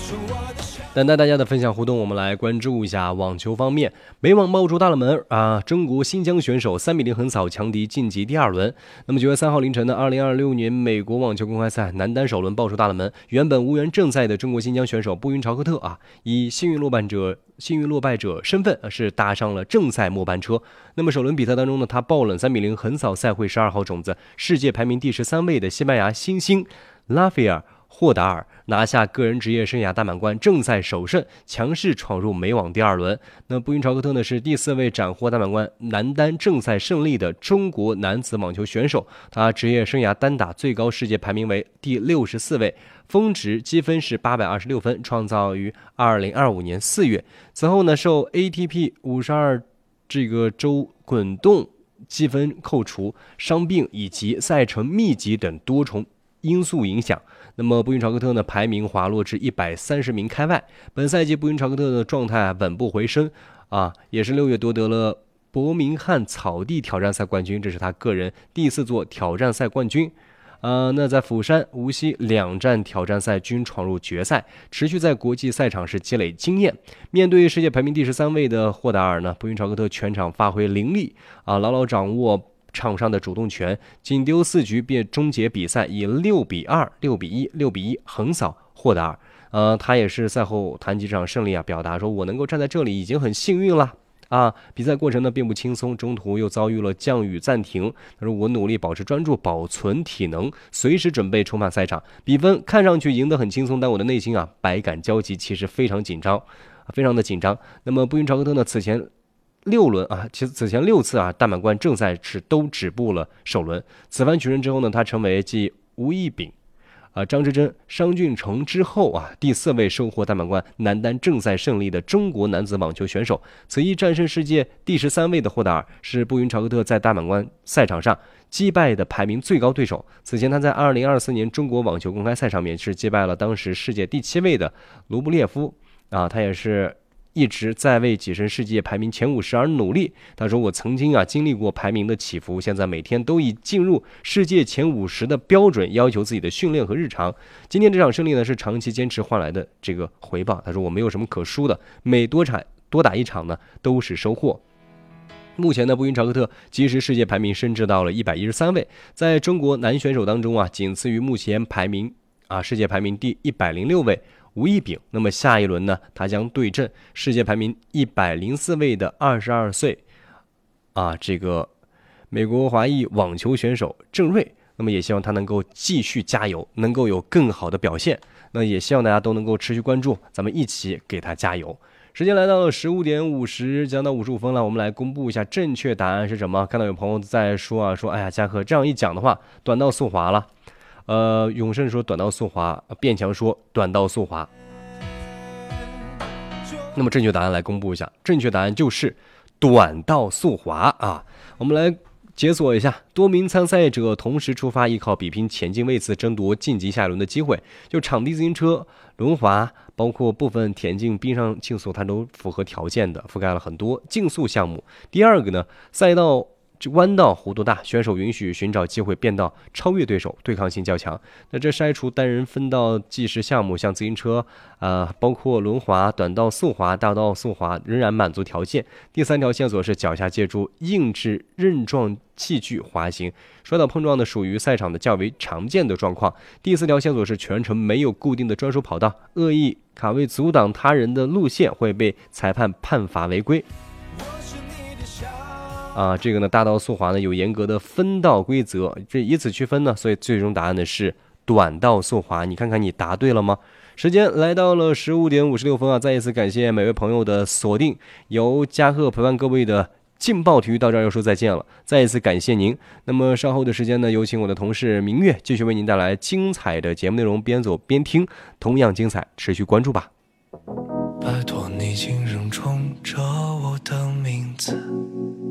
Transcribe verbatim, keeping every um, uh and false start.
等待大家的分享互动，我们来关注一下网球方面。美网爆出大冷门啊！中国新疆选手三比零横扫强敌，晋级第二轮。那么九月三号凌晨的二零二六年美国网球公开赛男单首轮爆出大冷门，原本无缘正赛的中国新疆选手布云朝克特啊，以幸运落败者幸运落败者身份是搭上了正赛末班车。那么首轮比赛当中呢，他爆冷三比零横扫赛会十二号种子、世界排名第十三位的西班牙新星拉斐尔霍达尔，拿下个人职业生涯大满贯正赛首胜，强势闯入美网第二轮。那布云朝克特呢是第四位斩获大满贯男单正赛胜利的中国男子网球选手，他职业生涯单打最高世界排名为第六十四位，峰值积分是八百二十六分，创造于二零二五年四月。此后呢，受 A T P 五十二这个周滚动积分扣除、伤病以及赛程密集等多重因素影响，那么布云朝克特呢排名滑落至一百三十名开外。本赛季布云朝克特的状态稳步回升啊，也是六月夺得了伯明翰草地挑战赛冠军，这是他个人第四座挑战赛冠军。呃，那在釜山、无锡两站挑战赛均闯入决赛，持续在国际赛场是积累经验。面对世界排名第十三位的霍达尔呢，布云朝克特全场发挥凌厉啊，牢牢掌握场上的主动权，仅丢四局便终结比赛，以六比二、六比一、六比一横扫霍达尔。呃，他也是赛后谈及这场胜利啊，表达说：“我能够站在这里已经很幸运了。”啊，比赛过程呢并不轻松，中途又遭遇了降雨暂停。他说：“我努力保持专注，保存体能，随时准备冲ผ่赛场。比分看上去赢得很轻松，但我的内心啊百感交集，其实非常紧张，非常的紧张。”那么布云朝克特呢，此前六轮啊，其实此前六次啊大满贯正赛是都止步了首轮。此番取胜之后呢，他成为继吴亦丙、啊张之臻、商俊成之后啊第四位收获大满贯男单正赛胜利的中国男子网球选手。此役战胜世界第十三位的霍达尔，是布云朝克特在大满贯赛场上击败的排名最高对手。此前他在二零二四年中国网球公开赛上面是击败了当时世界第七位的卢布列夫啊，他也是一直在为跻身世界排名前五十而努力。他说：“我曾经啊经历过排名的起伏，现在每天都以进入世界前五十的标准要求自己的训练和日常。今天这场胜利呢是长期坚持换来的这个回报。”他说：“我没有什么可输的，每多场多打一场呢都是收获。”目前呢，布云朝克特即时世界排名升至到了一百一十三位，在中国男选手当中啊，仅次于目前排名啊世界排名第一百零六位吴亦丙。那么下一轮呢，他将对阵世界排名一百零四位的二十二岁啊这个美国华裔网球选手郑睿。那么也希望他能够继续加油，能够有更好的表现。那也希望大家都能够持续关注，咱们一起给他加油。时间来到了十五点五十，讲到五十五分了，我们来公布一下正确答案是什么。看到有朋友在说啊，说哎呀，嘉禾这样一讲的话，短道速滑了。呃，永胜说短道速滑，卞强说短道速滑。那么正确答案来公布一下，正确答案就是短道速滑啊。我们来解锁一下，多名参赛者同时出发，依靠比拼前进位次，争夺晋级下一轮的机会。就场地自行车、轮滑，包括部分田径、冰上竞速，它都符合条件的，覆盖了很多竞速项目。第二个呢，赛道弯道弧度大，选手允许寻找机会变道，超越对手，对抗性较强。那这筛除单人分道计时项目，像自行车呃，包括轮滑、短道速滑、大道速滑仍然满足条件。第三条线索是脚下借助硬质刃状器具滑行，摔倒碰撞的属于赛场的较为常见的状况。第四条线索是全程没有固定的专属跑道，恶意卡位阻挡他人的路线会被裁判判罚违规。啊，这个呢，大道速滑呢有严格的分道规则，这以此区分呢，所以最终答案呢是短道速滑。你看看你答对了吗？时间来到了十五点五十六分啊！再一次感谢每位朋友的锁定，由嘉禾陪伴各位的劲爆体育到这儿要说再见了，再一次感谢您。那么稍后的时间呢，有请我的同事明月继续为您带来精彩的节目内容，边走边听，同样精彩，持续关注吧。 拜托你轻声冲着我的名字。